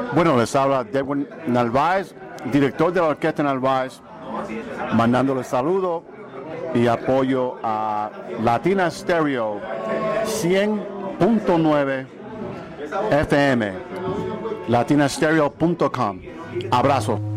Bueno, les habla Edwin Narváez, director de la Orquesta Narváez, mandándole saludos y apoyo a Latina Stereo 100.9 FM, latinastereo.com. Abrazo.